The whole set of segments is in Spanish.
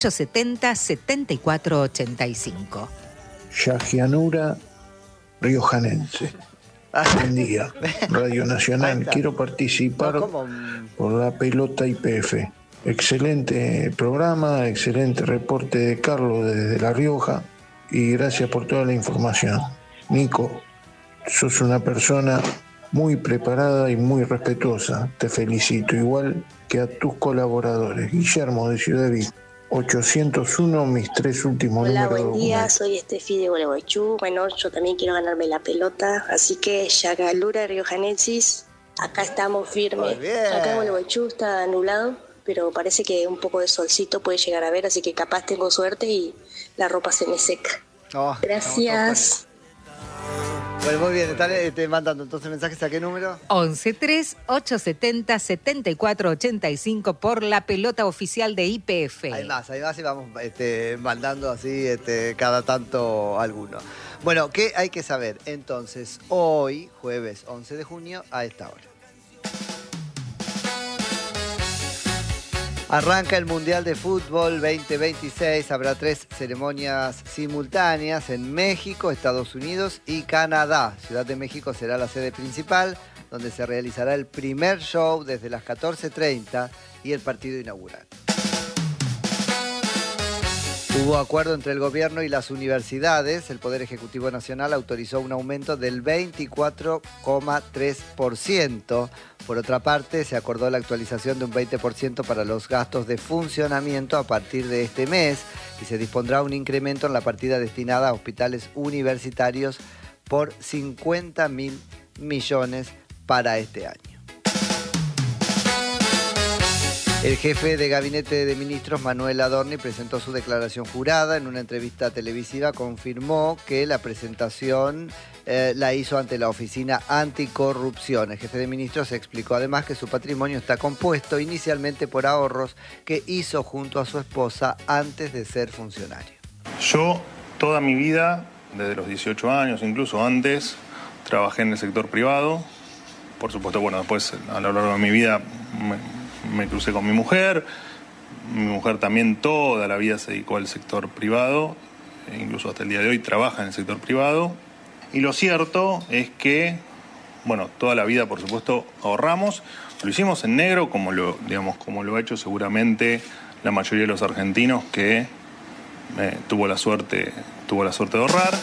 870-7485. Yajianura riojanense. Buen día, Radio Nacional. Quiero participar por la pelota YPF. Excelente programa, excelente reporte de Carlos desde La Rioja y gracias por toda la información. Nico, sos una persona muy preparada y muy respetuosa. Te felicito, igual que a tus colaboradores. Guillermo de Ciudad Vista. 801, mis 3 últimos Hola, números. buen día, soy Estefi de Gualeguaychú. Bueno, yo también quiero ganarme la pelota, así que Yagalura Riojanensis, acá estamos firmes. Acá en Gualeguaychú está nublado, pero parece que un poco de solcito puede llegar a ver, así que capaz tengo suerte y la ropa se me seca. Gracias. Bueno, muy bien, están mandando entonces mensajes. ¿A qué número? 113-870-7485 por la pelota oficial de YPF. Hay más y vamos mandando así cada tanto alguno. Bueno, ¿qué hay que saber? Entonces, hoy, jueves 11 de junio, a esta hora. Arranca el Mundial de Fútbol 2026. Habrá 3 ceremonias simultáneas en México, Estados Unidos y Canadá. Ciudad de México será la sede principal, donde se realizará el primer show desde las 14:30 y el partido inaugural. Hubo acuerdo entre el gobierno y las universidades. El Poder Ejecutivo Nacional autorizó un aumento del 24,3%. Por otra parte, se acordó la actualización de un 20% para los gastos de funcionamiento a partir de este mes y se dispondrá un incremento en la partida destinada a hospitales universitarios por 50.000 millones para este año. El jefe de Gabinete de Ministros, Manuel Adorni, presentó su declaración jurada. En una entrevista televisiva confirmó que la presentación la hizo ante la Oficina Anticorrupción. El jefe de Ministros explicó además que su patrimonio está compuesto inicialmente por ahorros que hizo junto a su esposa antes de ser funcionario. Yo toda mi vida, desde los 18 años, incluso antes, trabajé en el sector privado. Por supuesto, bueno, después a lo largo de mi vida me crucé con mi mujer. Mi mujer también toda la vida se dedicó al sector privado, incluso hasta el día de hoy trabaja en el sector privado. Y lo cierto es que, bueno, toda la vida, por supuesto, ahorramos. Lo hicimos en negro, como lo ha hecho seguramente la mayoría de los argentinos que tuvo la suerte de ahorrar.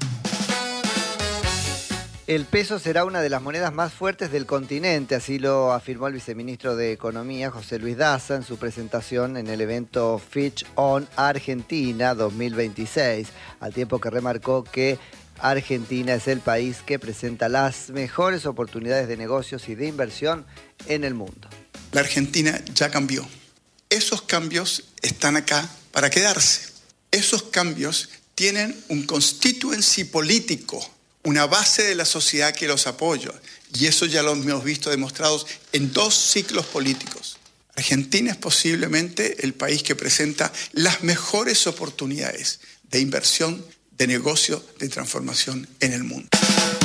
El peso será una de las monedas más fuertes del continente, así lo afirmó el viceministro de Economía, José Luis Daza, en su presentación en el evento Fitch on Argentina 2026, al tiempo que remarcó que Argentina es el país que presenta las mejores oportunidades de negocios y de inversión en el mundo. La Argentina ya cambió. Esos cambios están acá para quedarse. Esos cambios tienen un constituency político, una base de la sociedad que los apoya. Y eso ya lo hemos visto demostrados en 2 ciclos políticos. Argentina es posiblemente el país que presenta las mejores oportunidades de inversión, de negocio, de transformación en el mundo.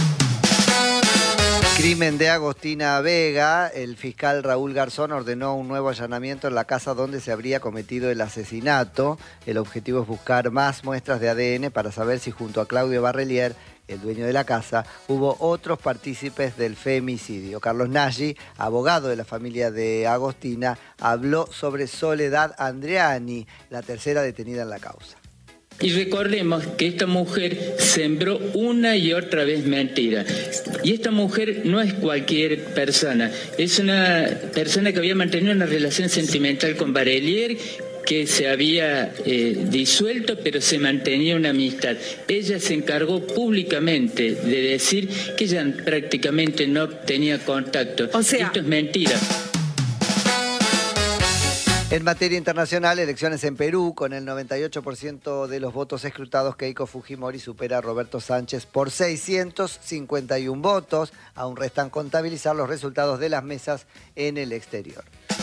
Crimen de Agostina Vega. El fiscal Raúl Garzón ordenó un nuevo allanamiento en la casa donde se habría cometido el asesinato. El objetivo es buscar más muestras de ADN para saber si junto a Claudio Barrelier, el dueño de la casa, hubo otros partícipes del femicidio. Carlos Nagy, abogado de la familia de Agostina, habló sobre Soledad Andreani, la tercera detenida en la causa. Y recordemos que esta mujer sembró una y otra vez mentira. Y esta mujer no es cualquier persona. Es una persona que había mantenido una relación sentimental con Barrelier, que se había disuelto, pero se mantenía una amistad. Ella se encargó públicamente de decir que ella prácticamente no tenía contacto. O sea, esto es mentira. En materia internacional, elecciones en Perú, con el 98% de los votos escrutados, Keiko Fujimori supera a Roberto Sánchez por 651 votos. Aún restan contabilizar los resultados de las mesas en el exterior.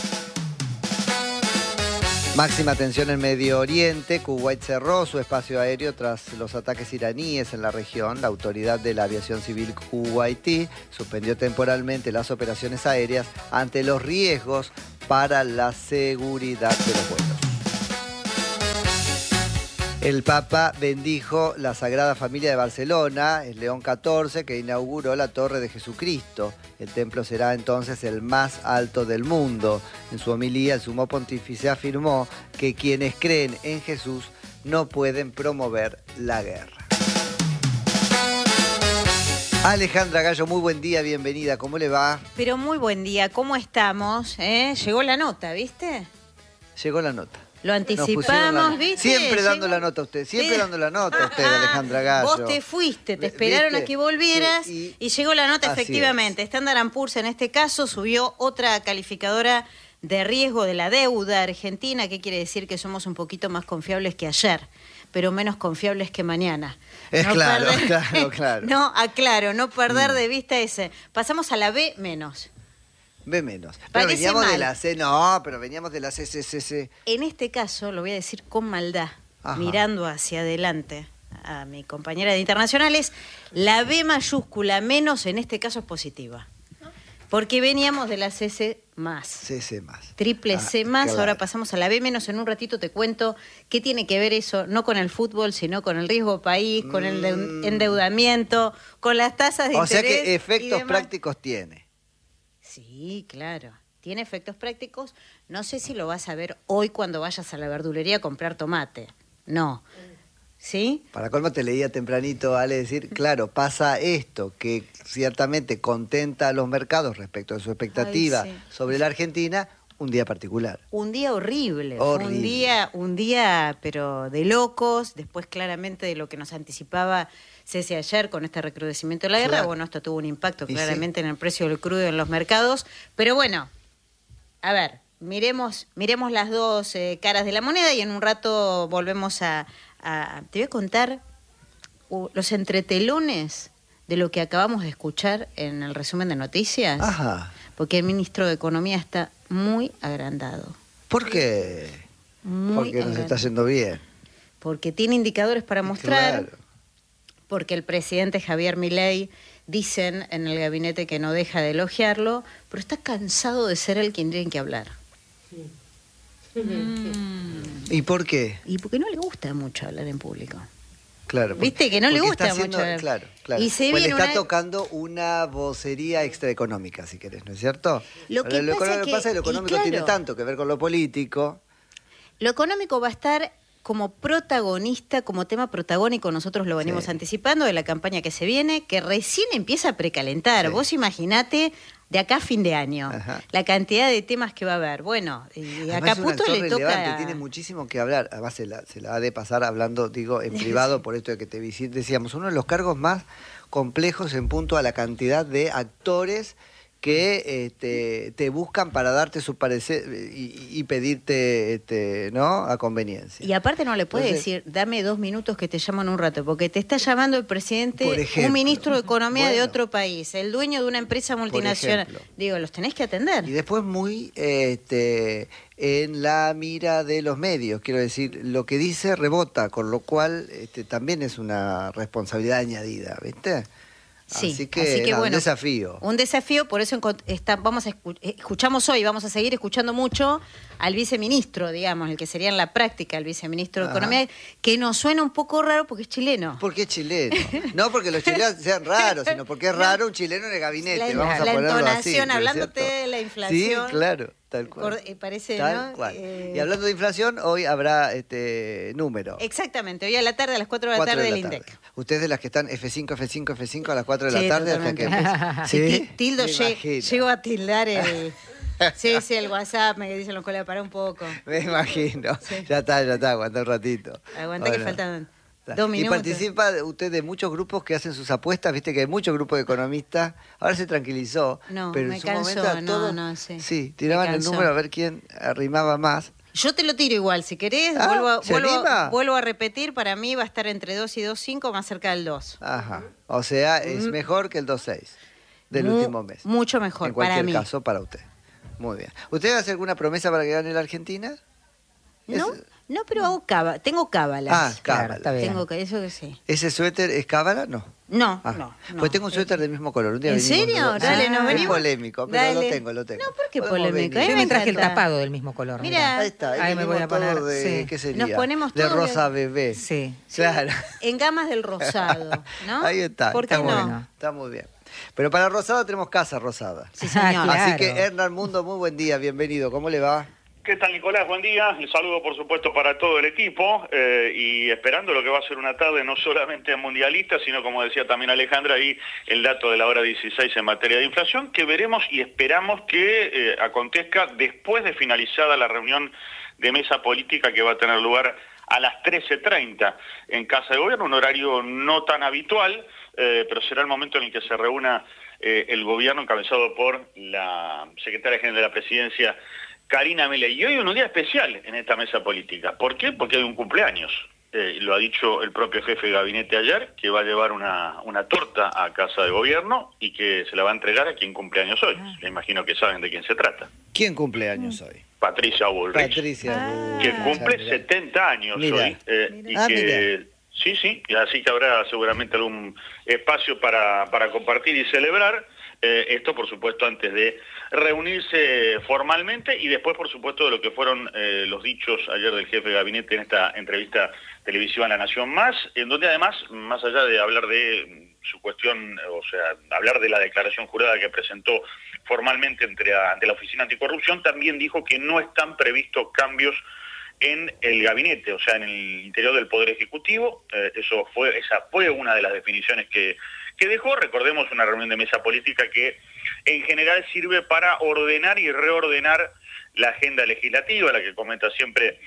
Máxima tensión en Medio Oriente. Kuwait cerró su espacio aéreo tras los ataques iraníes en la región. La autoridad de la aviación civil kuwaití suspendió temporalmente las operaciones aéreas ante los riesgos para la seguridad de los vuelos. El Papa bendijo la Sagrada Familia de Barcelona, el León XIV, que inauguró la Torre de Jesucristo. El templo será entonces el más alto del mundo. En su homilía, el Sumo Pontífice afirmó que quienes creen en Jesús no pueden promover la guerra. Alejandra Gallo, muy buen día, bienvenida. ¿Cómo le va? Pero muy buen día, ¿cómo estamos? Llegó la nota, ¿viste? Llegó la nota. Lo anticipamos, ¿viste? Siempre dando la nota a usted, Alejandra Gallo. Vos te fuiste, te esperaron ¿Viste? a que volvieras Sí, y llegó la nota, así efectivamente. Standard & Poor's en este caso subió otra calificadora de riesgo de la deuda argentina, que quiere decir que somos un poquito más confiables que ayer, pero menos confiables que mañana. Es no claro, perder, claro. No, aclaro, no perder de vista ese. Pasamos a la B-. B menos. Pero Parece veníamos mal. de la C, no, pero veníamos de la CCCC. En este caso, lo voy a decir con maldad, Ajá. mirando hacia adelante a mi compañera de internacionales, la B mayúscula menos en este caso es positiva. Porque veníamos de la CC más. CC más. Triple C más, claro. ahora pasamos a la B menos. En un ratito te cuento qué tiene que ver eso, no con el fútbol, sino con el riesgo país, con el endeudamiento, con las tasas de O interés. sea que y efectos demás. prácticos tiene. Sí, claro. Tiene efectos prácticos. No sé si lo vas a ver hoy cuando vayas a la verdulería a comprar tomate. No. ¿Sí? Para colmo te leía tempranito, Ale, decir, claro, pasa esto, que ciertamente contenta a los mercados respecto de su expectativa Ay, sí. sobre la Argentina, un día particular. Un día horrible. Fue Horrible. un día, pero de locos. Después, claramente, de lo que nos anticipaba Ceci ayer con este recrudecimiento de la guerra. Claro. Bueno, esto tuvo un impacto Y claramente en el precio del crudo en los mercados. Pero bueno, a ver, miremos las dos caras de la moneda y en un rato volvemos te voy a contar los entretelones de lo que acabamos de escuchar en el resumen de noticias. Ajá. Porque el ministro de Economía está muy agrandado. ¿Por qué? Muy Porque nos agrandado. está yendo bien. Porque tiene indicadores para mostrar. Claro. Porque el presidente Javier Milei, dicen en el gabinete que no deja de elogiarlo, pero está cansado de ser el quien tiene que hablar. ¿Y por qué? Y porque no le gusta mucho hablar en público. Claro. Viste que no le porque gusta está haciendo- mucho. Claro, claro. Y se Pues le viene está tocando una vocería extraeconómica, si querés, ¿no es cierto? Lo que Lo pasa que pasa es que lo y económico claro, tiene tanto que ver con lo político. Lo económico va a estar como protagonista, como tema protagónico, nosotros lo venimos Sí. anticipando de la campaña que se viene, que recién empieza a precalentar. Sí. Vos imaginate de acá a fin de año, Ajá. la cantidad de temas que va a haber. Bueno, y a Además, es un Caputo actor le relevante, toca... tiene muchísimo que hablar. Además, se la ha de pasar hablando, digo, en privado, por esto de que te visite. Decíamos, uno de los cargos más complejos en punto a la cantidad de actores que te buscan para darte su parecer y pedirte, ¿no?, a conveniencia. Y aparte no le puede Entonces, decir, dame 2 minutos que te llaman un rato, porque te está llamando el presidente, Por ejemplo. un ministro de Economía de Bueno. otro país, el dueño de una empresa multinacional. ejemplo. Digo, los tenés que atender. Y después muy en la mira de los medios, quiero decir, lo que dice rebota, con lo cual también es una responsabilidad añadida, ¿viste? Sí, así que nada, bueno, un desafío. Un desafío, por eso escuchamos hoy, vamos a seguir escuchando mucho al viceministro, digamos, el que sería en la práctica el viceministro de Ajá. Economía, que nos suena un poco raro porque es chileno. ¿Por qué chileno? No porque los chilenos sean raros, sino porque es raro un chileno en el gabinete. La- Vamos a la ponerlo entonación, así, ¿no es hablándote cierto? de la inflación. Sí, claro, tal cual. Parece, Tal ¿no? cual. Y hablando de inflación, hoy habrá número. Exactamente, hoy a la tarde, a las 4 de la 4 tarde de del la tarde. INDEC. Ustedes de las que están F5 a las 4 de Sí, la tarde hasta que totalmente. ¿Sí? Tildo, Me imagino. llego a tildar el... Sí, el WhatsApp, me dicen los colegas, para un poco. Me imagino. Sí. Ya está, aguanta un ratito. Aguanta que Bueno. faltan 2 ¿Y minutos. participa usted de muchos grupos que hacen sus apuestas? Viste que hay muchos grupos de economistas. Ahora se tranquilizó. No, pero me en su cansó, momento a no, todos, no, sí. Sí, tiraban Me el cansó. número a ver quién arrimaba más. Yo te lo tiro igual, si querés, Ah, ¿se anima? vuelvo a repetir, para mí va a estar entre 2 y 2.5, más cerca del 2. Ajá. O sea, es mejor que el 2.6 del último mes. Mucho mejor, En cualquier para mí. caso, para usted. Muy bien. ¿Usted hace alguna promesa para que gane la Argentina? No, Es- no, pero hago tengo cábalas. Ah, Claro, cábala. está bien. Tengo que, eso que sí. ¿Ese suéter es cábala? No. No, Ah, no. Pues tengo un suéter del mismo color. Un día ¿En venimos serio? los dos. Dale, nos Es venimos. polémico, pero Dale. lo tengo. No, ¿por qué Podemos polémico? venir. A mí Yo me me traje el encanta. tapado del mismo color. Mira. Ahí está, Ahí me voy a poner. todo de, Sí. ¿qué sería? Nos ponemos de todo rosa bebé. Sí. Claro. En gamas del rosado, ¿no? Ahí está. ¿Por qué está no? bueno. Está muy bien. Pero para rosado tenemos casa rosada. Sí, señor. Ah, claro. Así que Hernán Mundo, muy buen día, bienvenido. ¿Cómo le va? ¿Qué tal, Nicolás? Buen día. Un saludo, por supuesto, para todo el equipo y esperando lo que va a ser una tarde no solamente mundialista, sino, como decía también Alejandra, ahí el dato de la hora 16 en materia de inflación, que veremos y esperamos que acontezca después de finalizada la reunión de mesa política que va a tener lugar a las 13:30 en Casa de Gobierno, un horario no tan habitual, pero será el momento en el que se reúna el gobierno encabezado por la secretaria general de la Presidencia, Karina Milei. Y hoy un día especial en esta mesa política. ¿Por qué? Porque hay un cumpleaños. Lo ha dicho el propio jefe de gabinete ayer, que va a llevar una torta a Casa de Gobierno y que se la va a entregar a quien cumpleaños hoy. Me imagino que saben de quién se trata. ¿Quién cumpleaños hoy? Patricia Bullrich. Patricia. Que cumple 70 años Mira. hoy. Y que, mira. sí, y así que habrá seguramente algún espacio para compartir y celebrar. Esto, por supuesto, antes de reunirse formalmente y después, por supuesto, de lo que fueron los dichos ayer del jefe de gabinete en esta entrevista televisiva en La Nación Más, en donde además, más allá de hablar de su cuestión, o sea, hablar de la declaración jurada que presentó formalmente ante la Oficina Anticorrupción, también dijo que no están previstos cambios en el gabinete, o sea, en el interior del Poder Ejecutivo. Esa fue una de las definiciones que dejó. Recordemos una reunión de mesa política que en general sirve para ordenar y reordenar la agenda legislativa, la que comenta siempre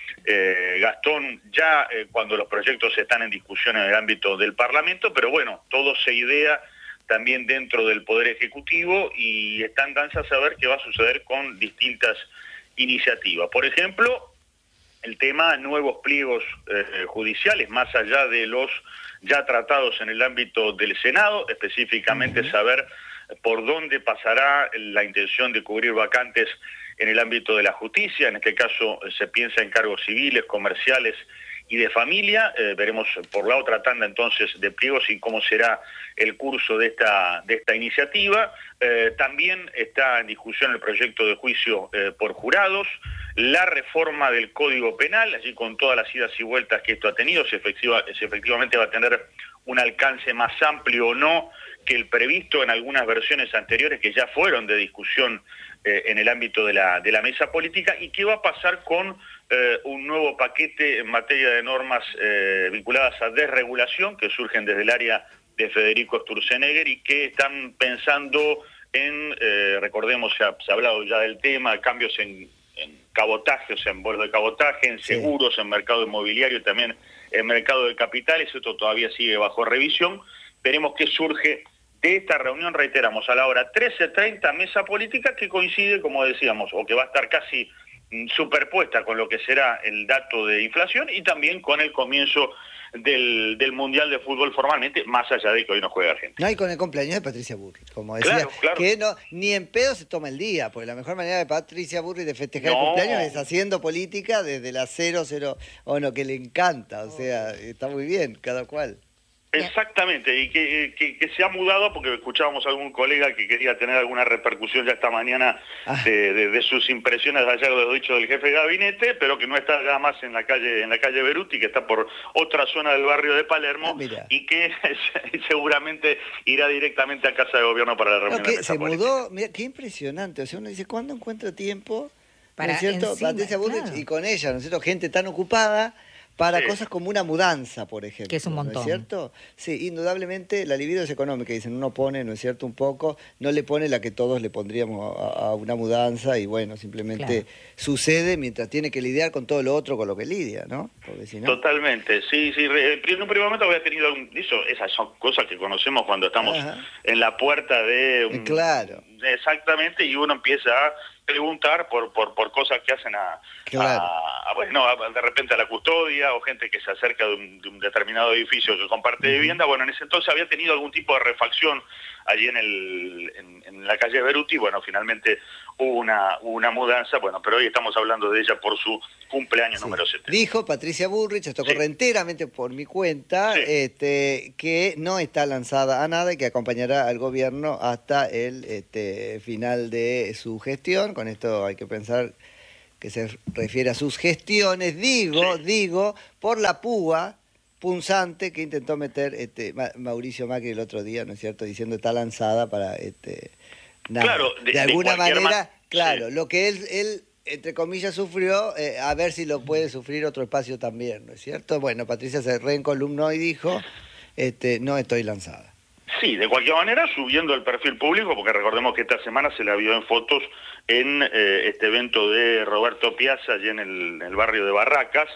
Gastón, ya cuando los proyectos están en discusión en el ámbito del Parlamento, pero bueno, todo se idea también dentro del Poder Ejecutivo y están danzas a saber qué va a suceder con distintas iniciativas. Por ejemplo, el tema nuevos pliegos judiciales, más allá de los ya tratados en el ámbito del Senado, específicamente saber por dónde pasará la intención de cubrir vacantes en el ámbito de la justicia. En este caso se piensa en cargos civiles, comerciales y de familia. Veremos por la otra tanda entonces de pliegos y cómo será el curso de esta iniciativa. También está en discusión el proyecto de juicio por jurados, la reforma del Código Penal, allí con todas las idas y vueltas que esto ha tenido, si efectivamente va a tener un alcance más amplio o no que el previsto en algunas versiones anteriores que ya fueron de discusión en el ámbito de la mesa política, y qué va a pasar con un nuevo paquete en materia de normas vinculadas a desregulación que surgen desde el área de Federico Sturzenegger y que están pensando en, recordemos, se ha hablado ya del tema, cambios en cabotaje, o sea, en vuelo de cabotaje, en seguros, en mercado inmobiliario, también en mercado de capitales. Esto todavía sigue bajo revisión. Veremos qué surge de esta reunión, reiteramos, a la hora 13:30, mesa política que coincide, como decíamos, o que va a estar casi superpuesta con lo que será el dato de inflación y también con el comienzo del Mundial de Fútbol formalmente, más allá de que hoy no juega Argentina. No, y con el cumpleaños de Patricia Bullrich, como decía, Claro. que no, ni en pedo se toma el día, porque la mejor manera de Patricia Bullrich de festejar el No. cumpleaños es haciendo política desde la 00, que le encanta, o sea, está muy bien, cada cual. Exactamente, y que se ha mudado, porque escuchábamos a algún colega que quería tener alguna repercusión ya esta mañana de sus impresiones de ayer de lo dicho del jefe de gabinete, pero que no está ya más en la calle Beruti, que está por otra zona del barrio de Palermo, y que seguramente irá directamente a Casa de Gobierno para la reunión. Se mudó, mira, qué impresionante, o sea, uno dice, ¿cuándo encuentra tiempo? Para ¿No es cierto? encima, Patricia Bullrich, claro. y con ella, ¿no es cierto? Gente tan ocupada para cosas como una mudanza, por ejemplo. Que es un montón. ¿No es cierto? Sí, indudablemente la libido es económica, dicen, uno pone, ¿no es cierto?, un poco, no le pone la que todos le pondríamos a una mudanza y bueno, simplemente sucede mientras tiene que lidiar con todo lo otro con lo que lidia, ¿no? Porque si no... Totalmente, sí. En un primer momento había tenido esas son cosas que conocemos cuando estamos en la puerta de un... Claro. Exactamente, y uno empieza a preguntar por cosas que hacen de repente a la custodia o gente que se acerca de un determinado edificio que comparte vivienda. Bueno, en ese entonces había tenido algún tipo de refacción allí en la calle Beruti. Bueno, finalmente hubo una mudanza, bueno, pero hoy estamos hablando de ella por su cumpleaños número 70. Dijo Patricia Bullrich, esto corre enteramente por mi cuenta, que no está lanzada a nada y que acompañará al gobierno hasta el final de su gestión. Con esto hay que pensar que se refiere a sus gestiones, digo, por la púa punzante que intentó meter Mauricio Macri el otro día, ¿no es cierto?, diciendo está lanzada para nada. Claro, de alguna manera, lo que él entre comillas sufrió, a ver si lo puede sufrir otro espacio también, ¿no es cierto? Bueno, Patricia se reencolumnó y dijo, no estoy lanzada. Sí, de cualquier manera subiendo el perfil público, porque recordemos que esta semana se la vio en fotos en este evento de Roberto Piazza, allí en el barrio de Barracas,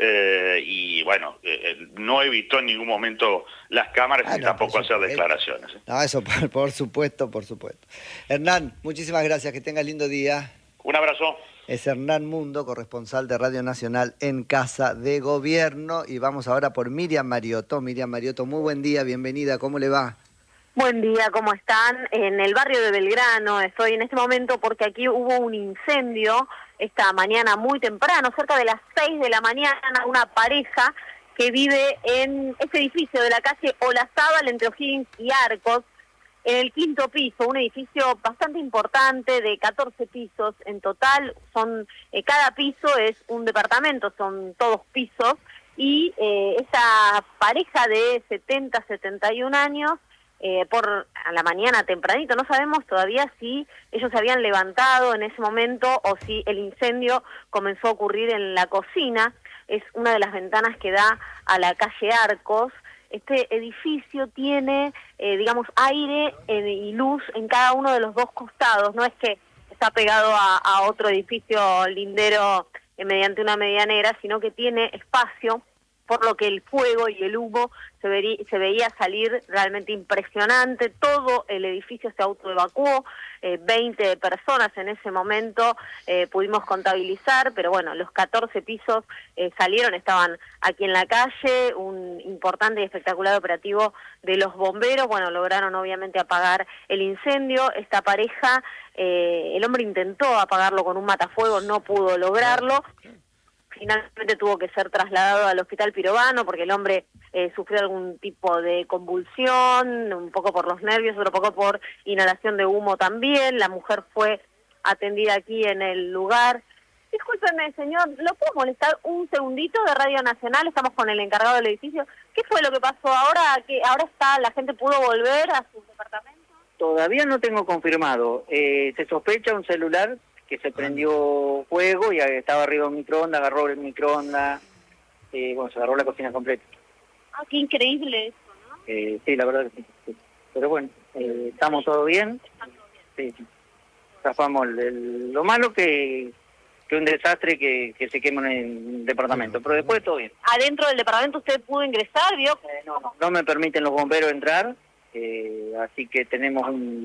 y bueno, no evitó en ningún momento las cámaras y tampoco hacer declaraciones. No, eso por supuesto. Hernán, muchísimas gracias, que tengas lindo día. Un abrazo. Es Hernán Mundo, corresponsal de Radio Nacional en Casa de Gobierno. Y vamos ahora por Miriam Mariotto. Miriam Mariotto, muy buen día, bienvenida, ¿cómo le va? Buen día, ¿cómo están? En el barrio de Belgrano estoy en este momento porque aquí hubo un incendio esta mañana muy temprano, cerca de las 6 de la mañana, una pareja que vive en este edificio de la calle Olazábal entre O'Higgins y Arcos, en el 5º piso, un edificio bastante importante de 14 pisos en total, cada piso es un departamento, son todos pisos, y esa pareja de 71 años, a la mañana tempranito, no sabemos todavía si ellos se habían levantado en ese momento o si el incendio comenzó a ocurrir en la cocina, es una de las ventanas que da a la calle Arcos. Este edificio tiene, aire y luz en cada uno de los dos costados, no es que está pegado a otro edificio lindero mediante una medianera, sino que tiene espacio, por lo que el fuego y el humo se veía salir realmente impresionante. Todo el edificio se autoevacuó, 20 personas en ese momento pudimos contabilizar, pero bueno, los 14 pisos salieron, estaban aquí en la calle, un importante y espectacular operativo de los bomberos, bueno, lograron obviamente apagar el incendio. Esta pareja, el hombre intentó apagarlo con un matafuegos, no pudo lograrlo. Finalmente tuvo que ser trasladado al hospital Pirovano porque el hombre sufrió algún tipo de convulsión, un poco por los nervios, otro poco por inhalación de humo también. La mujer fue atendida aquí en el lugar. Discúlpeme, señor, ¿lo puedo molestar un segundito de Radio Nacional? Estamos con el encargado del edificio. ¿Qué fue lo que pasó ahora? ¿Que ahora la gente pudo volver a sus departamentos? Todavía no tengo confirmado. Se sospecha un celular que se prendió fuego y estaba arriba de un microondas, agarró el microondas, se agarró la cocina completa. Ah, qué increíble eso, ¿no? Sí, la verdad que sí. Pero bueno, estamos todo bien. Sí. Zafamos lo malo que un desastre que se quema en el departamento, pero después todo bien. ¿Adentro del departamento usted pudo ingresar, vio? No me permiten los bomberos entrar, así que tenemos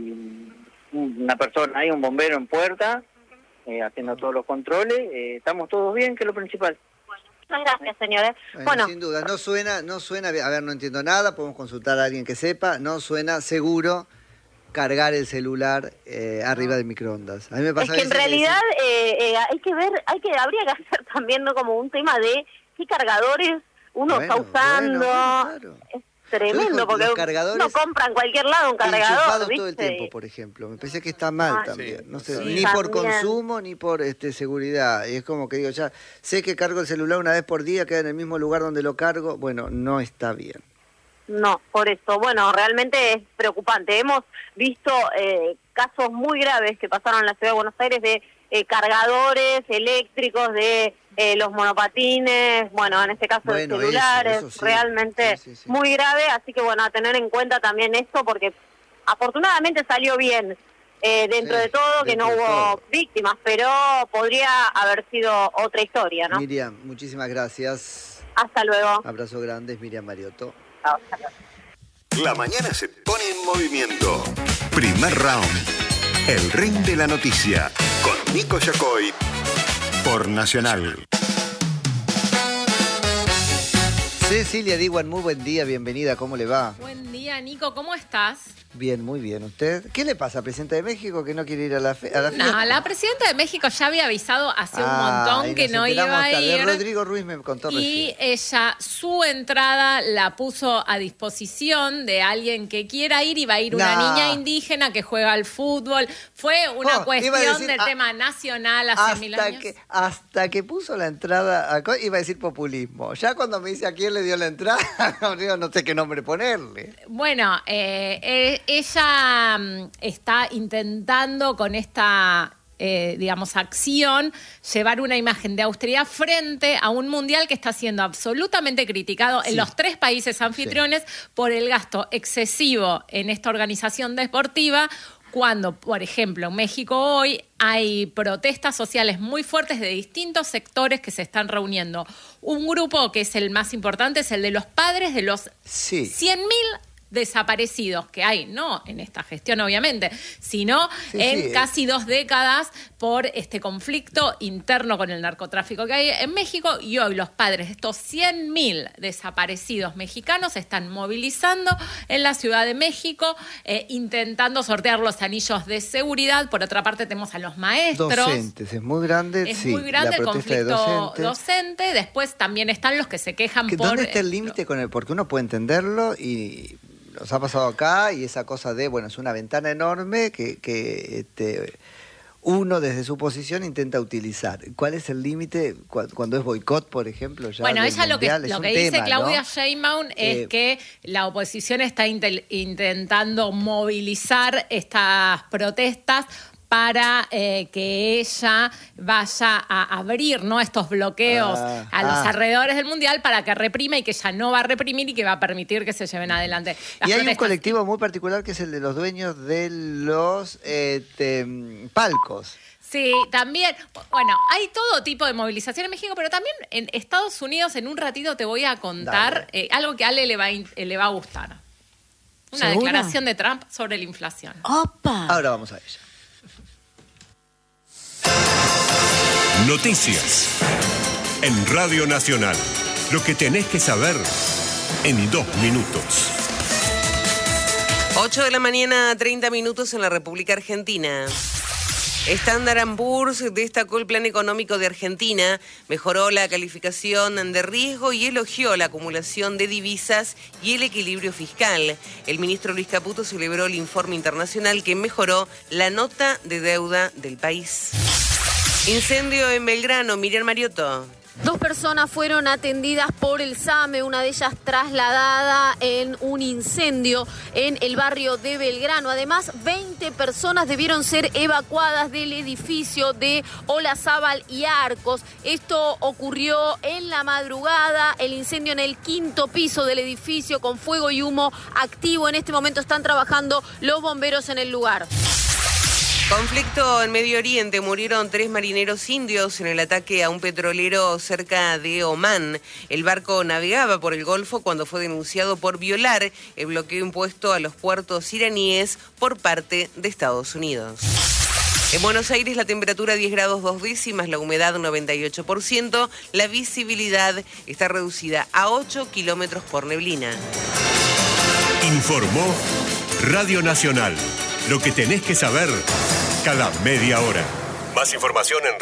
una persona ahí, un bombero en puerta, haciendo todos los controles. Estamos todos bien, que es lo principal. Muchas gracias, señores. Bueno, sin duda, no suena, a ver, no entiendo nada, podemos consultar a alguien que sepa, no suena seguro cargar el celular arriba del microondas. A mí me pasa es que en realidad habría que hacer también, ¿no?, como un tema de qué cargadores uno está usando. Claro. Tremendo, porque no compran en cualquier lado un cargador, ¿viste? Todo el tiempo, por ejemplo. Me parece que está mal también. Sí, no sé, ni también. Por consumo, ni por seguridad. Y es como que digo, ya sé que cargo el celular una vez por día, queda en el mismo lugar donde lo cargo. Bueno, no está bien. No, por eso. Bueno, realmente es preocupante. Hemos visto casos muy graves que pasaron en la ciudad de Buenos Aires de cargadores eléctricos de los monopatines, bueno, en este caso de celulares, eso sí, realmente sí. Muy grave, así que bueno, a tener en cuenta también esto, porque afortunadamente salió bien dentro de todo, que no hubo víctimas, pero podría haber sido otra historia, ¿no? Miriam, muchísimas gracias. Hasta luego. Abrazo grande, Miriam Mariotto. Hasta luego. La mañana se pone en movimiento. Primer round. El ring de la noticia. Con Nico Yacoy. Por Nacional. Cecilia Diwan, muy buen día, bienvenida, ¿cómo le va? Buen día, Nico, ¿cómo estás? Bien, muy bien. ¿Usted? ¿Qué le pasa, presidenta de México, que no quiere ir a la fiesta? No, la presidenta de México ya había avisado hace un montón que no iba a ir. Rodrigo Ruiz me contó recién. Y ella, su entrada la puso a disposición de alguien que quiera ir. Y va a ir una niña indígena que juega al fútbol. Fue una cuestión del tema nacional hace 1000 años. Hasta que puso la entrada, iba a decir populismo. Ya cuando me dice a quién le dio la entrada, no sé qué nombre ponerle. Bueno, ella está intentando con esta, acción, llevar una imagen de austeridad frente a un mundial que está siendo absolutamente criticado en los 3 países anfitriones por el gasto excesivo en esta organización deportiva, cuando, por ejemplo, en México hoy hay protestas sociales muy fuertes de distintos sectores que se están reuniendo. Un grupo que es el más importante es el de los padres de los 100.000 desaparecidos que hay, no en esta gestión obviamente, sino casi 2 décadas por este conflicto interno con el narcotráfico que hay en México, y hoy los padres de estos 100.000 desaparecidos mexicanos se están movilizando en la Ciudad de México, intentando sortear los anillos de seguridad. Por otra parte tenemos a los maestros. Docentes, es muy grande. Es muy grande el conflicto docente. Después también están los que se quejan por... ¿Dónde está el límite con el...? Porque uno puede entenderlo y... Nos ha pasado acá, y esa cosa de, es una ventana enorme que uno desde su posición intenta utilizar. ¿Cuál es el límite cuando es boicot, por ejemplo? Ya ella lo que dice Claudia Sheinbaum es que la oposición está intentando movilizar estas protestas para que ella vaya a abrir estos bloqueos a los alrededores del Mundial, para que reprima, y que ella no va a reprimir y que va a permitir que se lleven adelante las protestas. Hay un colectivo muy particular que es el de los dueños de los palcos. Sí, también, hay todo tipo de movilización en México, pero también en Estados Unidos. En un ratito te voy a contar algo que a Ale le va a gustar. Una declaración de Trump sobre la inflación. ¡Opa! Ahora vamos a ella. Noticias en Radio Nacional. Lo que tenés que saber en 2 minutos. 8 de la mañana, 30 minutos en la República Argentina. Standard & Poor's destacó el plan económico de Argentina, mejoró la calificación de riesgo y elogió la acumulación de divisas y el equilibrio fiscal. El ministro Luis Caputo celebró el informe internacional que mejoró la nota de deuda del país. Incendio en Belgrano, Miriam Mariotto. 2 personas fueron atendidas por el SAME, una de ellas trasladada en un incendio en el barrio de Belgrano. Además, 20 personas debieron ser evacuadas del edificio de Olazábal y Arcos. Esto ocurrió en la madrugada, el incendio en el 5º piso del edificio con fuego y humo activo. En este momento están trabajando los bomberos en el lugar. Conflicto en Medio Oriente. Murieron 3 marineros indios en el ataque a un petrolero cerca de Omán. El barco navegaba por el Golfo cuando fue denunciado por violar el bloqueo impuesto a los puertos iraníes por parte de Estados Unidos. En Buenos Aires la temperatura 10 grados 2 décimas, la humedad 98%, la visibilidad está reducida a 8 kilómetros por neblina. Informó Radio Nacional. Lo que tenés que saber cada media hora. Más información en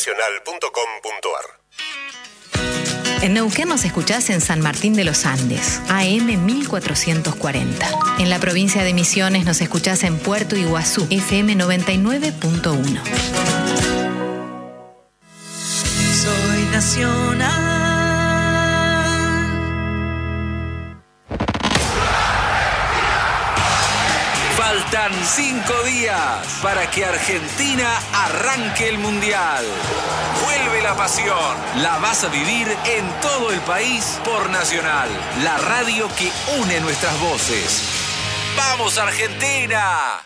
radionacional.com.ar. En Neuquén nos escuchás en San Martín de los Andes, AM 1440. En la provincia de Misiones nos escuchás en Puerto Iguazú, FM 99.1. Soy nacional. Faltan 5 días para que Argentina arranque el Mundial. Vuelve la pasión. La vas a vivir en todo el país por Nacional, la radio que une nuestras voces. ¡Vamos, Argentina!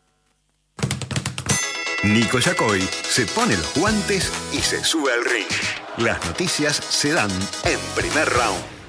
Nico Yacoy se pone los guantes y se sube al ring. Las noticias se dan en Primer Round.